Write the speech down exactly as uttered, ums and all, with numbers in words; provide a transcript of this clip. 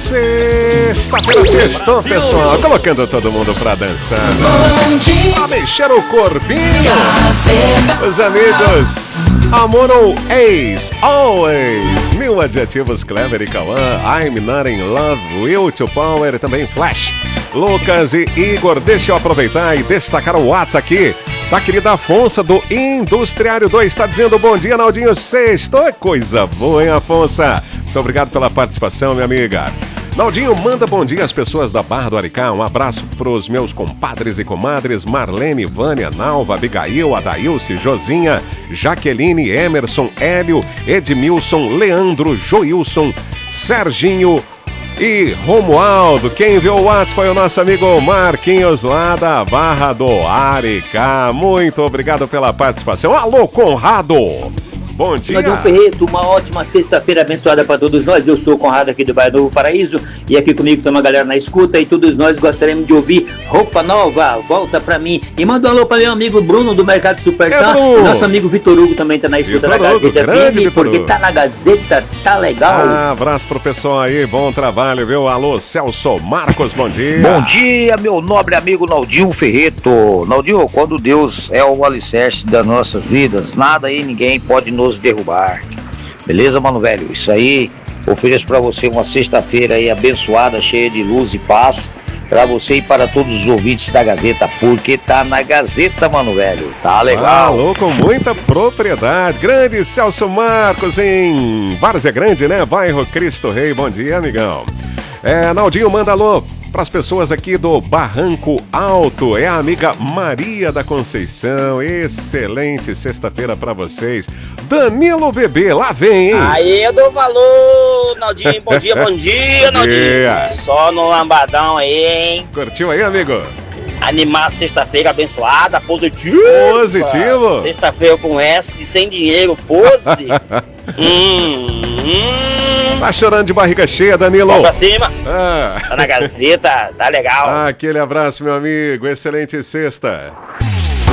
Sexta-feira, sextou, pessoal. Colocando todo mundo pra dançar. Pra mexer o corpinho. Os amigos. Amor ou ex, always. Mil adjetivos, Clever e Cauã. I'm not in love, Will to Power. Também Flash, Lucas e Igor. Deixa eu aproveitar e destacar o WhatsApp aqui da querida Afonso do Industriário dois. Está dizendo bom dia, Naldinho. Sexto é coisa boa, hein, Afonso? Muito obrigado pela participação, minha amiga. Naldinho, manda bom dia às pessoas da Barra do Aricá. Um abraço pros meus compadres e comadres Marlene, Vânia, Nalva, Abigail, Adailce, Josinha, Jaqueline, Emerson, Hélio, Edmilson, Leandro, Joilson, Serginho e Romualdo. Quem enviou o WhatsApp foi o nosso amigo Marquinhos lá da Barra do Aricá. Muito obrigado pela participação. Alô, Conrado! Bom dia. Naldinho Ferreto, uma ótima sexta-feira abençoada para todos nós. Eu sou o Conrado aqui do bairro Novo Paraíso e aqui comigo tem uma galera na escuta e todos nós gostaríamos de ouvir Roupa Nova, Volta Pra Mim. E manda um alô para meu amigo Bruno do Mercado Supercar. É, nosso amigo Vitor Hugo também tá na escuta Vitor da Hugo, Gazeta F M, porque tá na Gazeta, tá legal. Ah, abraço pro pessoal aí, bom trabalho, viu? Alô, Celso Marcos, bom dia. Bom dia, meu nobre amigo Naldinho Ferreto. Naldinho, quando Deus é o alicerce das nossas vidas, nada e ninguém pode nos derrubar. Beleza, mano velho? Isso aí, ofereço pra você uma sexta-feira aí abençoada, cheia de luz e paz, pra você e para todos os ouvintes da Gazeta, porque tá na Gazeta, mano velho. Tá legal. Alô, com muita propriedade. Grande Celso Marcos em Várzea Grande, né? Bairro Cristo Rei. Bom dia, amigão. É, Naldinho, manda alô para as pessoas aqui do Barranco Alto. É a amiga Maria da Conceição. Excelente sexta-feira para vocês. Danilo Bebê, lá vem, hein? Aí eu dou valor, Naldinho. Bom dia, bom dia, Naldinho. Dia. Só no lambadão aí, hein? Curtiu aí, amigo? Animar sexta-feira abençoada, positivo. Positivo. Sexta-feira com S de sem dinheiro, pose. hum, hum. Tá chorando de barriga cheia, Danilo? Vamos pra cima. Ah. Tá na Gazeta, tá legal. Ah, aquele abraço, meu amigo. Excelente sexta.